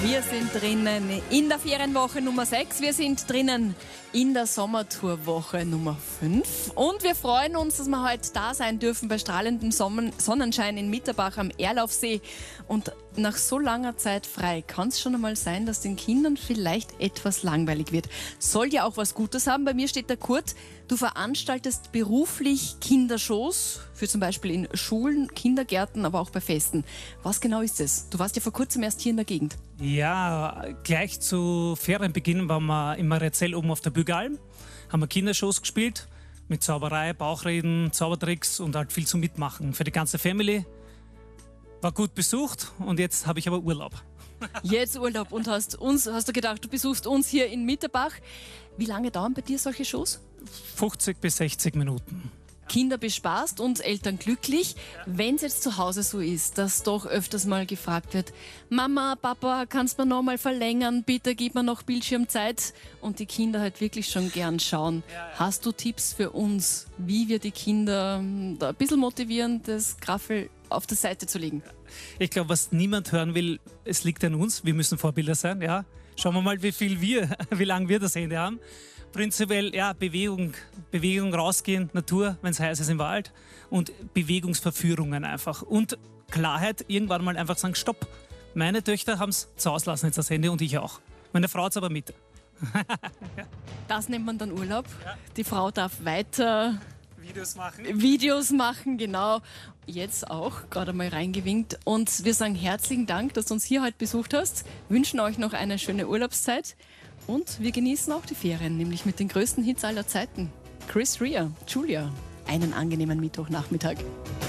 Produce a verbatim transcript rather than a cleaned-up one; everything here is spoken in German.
Wir sind drinnen in der Ferienwoche Nummer sechs. Wir sind drinnen in der Sommertourwoche Nummer fünf. Und wir freuen uns, dass wir heute da sein dürfen bei strahlendem Sonnenschein in Mitterbach am Erlaufsee. Und nach so langer Zeit frei kann es schon einmal sein, dass den Kindern vielleicht etwas langweilig wird. Soll ja auch was Gutes haben. Bei mir steht der Kurt. Du veranstaltest beruflich Kindershows für zum Beispiel in Schulen, Kindergärten, aber auch bei Festen. Was genau ist es? Du warst ja vor kurzem erst hier in der Gegend. Ja, gleich zu Ferienbeginn waren wir im Marizell oben auf der Bügalm, haben wir Kindershows gespielt mit Zauberei, Bauchreden, Zaubertricks und halt viel zum Mitmachen für die ganze Family. War gut besucht und jetzt habe ich aber Urlaub. Jetzt Urlaub und hast uns, hast du gedacht, du besuchst uns hier in Mitterbach. Wie lange dauern bei dir solche Shows? fünfzig bis sechzig Minuten. Kinder bespaßt und Eltern glücklich. Wenn es jetzt zu Hause so ist, dass doch öfters mal gefragt wird, Mama, Papa, kannst du mir noch mal verlängern? Bitte gib mir noch Bildschirmzeit. Und die Kinder halt wirklich schon gern schauen. Hast du Tipps für uns, wie wir die Kinder da ein bisschen motivieren, das Graffel auf der Seite zu legen? Ich glaube, was niemand hören will, es liegt an uns. Wir müssen Vorbilder sein. Ja. Schauen wir mal, wie viel wir, wie lange wir das Handy haben. Prinzipiell, ja, Bewegung, Bewegung rausgehen, Natur, wenn es heiß ist im Wald und Bewegungsverführungen einfach. Und Klarheit, irgendwann mal einfach sagen, stopp. Meine Töchter haben es zu Hause lassen jetzt das Handy und ich auch. Meine Frau hat es aber mit. Das nennt man dann Urlaub. Ja. Die Frau darf weiter Videos machen. Videos machen, genau. Jetzt auch, gerade mal reingewinkt. Und wir sagen herzlichen Dank, dass du uns hier heute besucht hast. Wünschen euch noch eine schöne Urlaubszeit. Und wir genießen auch die Ferien, nämlich mit den größten Hits aller Zeiten. Chris Rea, Julia. Einen angenehmen Mittwochnachmittag.